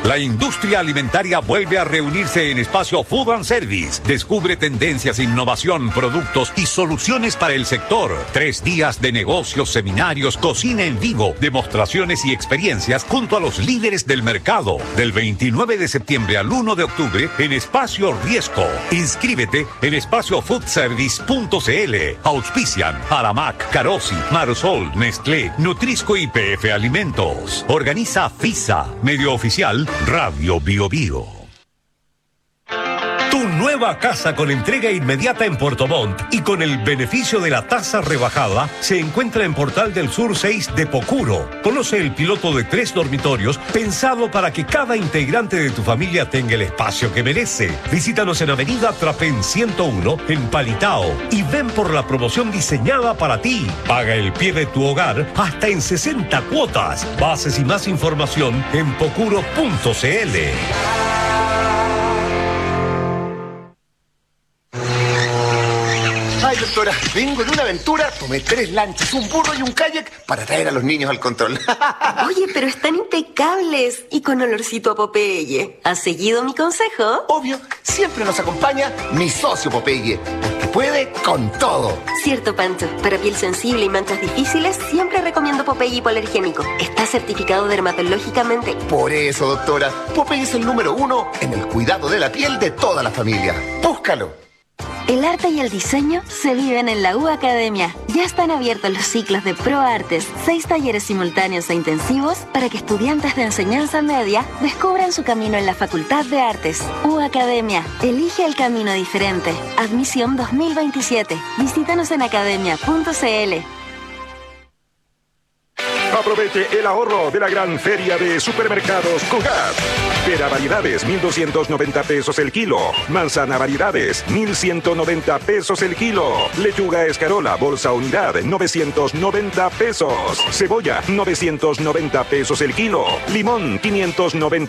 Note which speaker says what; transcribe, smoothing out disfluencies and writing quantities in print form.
Speaker 1: La industria alimentaria vuelve a reunirse en Espacio Food and Service. Descubre tendencias, innovación, productos y soluciones para el sector. 3 días de negocios, seminarios, cocina en vivo, demostraciones y experiencias junto a los líderes del mercado. Del 29 de septiembre al 1 de octubre en Espacio Riesco. Inscríbete en espaciofoodservice.cl. Auspician Aramac, Carosi, Marsol, Nestlé, Nutrisco y PF Alimentos. Organiza FISA, medio oficial Radio Bio Bio. Tu nueva casa con entrega inmediata en Puerto Montt y con el beneficio de la tasa rebajada se encuentra en Portal del Sur 6 de Pocuro. Conoce el piloto de 3 dormitorios pensado para que cada integrante de tu familia tenga el espacio que merece. Visítanos en Avenida Trapén 101 en Palitao y ven por la promoción diseñada para ti. Paga el pie de tu hogar hasta en 60 cuotas. Bases y más información en pocuro.cl.
Speaker 2: Ay, doctora, vengo de una aventura, tomé 3 lanchas, un burro y un kayak para traer a los niños al control.
Speaker 3: Oye, pero están impecables y con olorcito a Popeye. ¿Has seguido mi consejo?
Speaker 2: Obvio, siempre nos acompaña mi socio Popeye, porque puede con todo.
Speaker 3: Cierto, Pancho. Para piel sensible y manchas difíciles, siempre recomiendo Popeye hipoalergénico. Está certificado dermatológicamente.
Speaker 2: Por eso, doctora, Popeye es el número 1 en el cuidado de la piel de toda la familia. Búscalo.
Speaker 4: El arte y el diseño se viven en la U Academia. Ya están abiertos los ciclos de ProArtes, 6 talleres simultáneos e intensivos para que estudiantes de enseñanza media descubran su camino en la Facultad de Artes. U Academia, elige el camino diferente. Admisión 2027. Visítanos en academia.cl.
Speaker 5: Aproveche el ahorro de la gran feria de supermercados Cogat. Pera variedades, 1,290 pesos el kilo. Manzana variedades, 1,190 pesos el kilo. Lechuga escarola, bolsa unidad, 990 pesos. Cebolla, 990 pesos el kilo. Limón, 590